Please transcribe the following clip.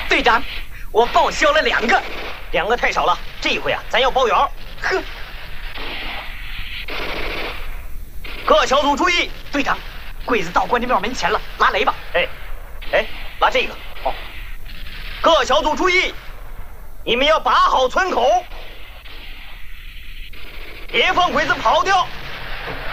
队长，我报销了2个 ，2个太少了，这一回啊，咱要包圆。 呵， 各小组注意， 队长，鬼子到关帝庙门前了，拉雷吧。 哎，拉这个。哦，各小组注意，你们要把好村口，别放鬼子跑掉。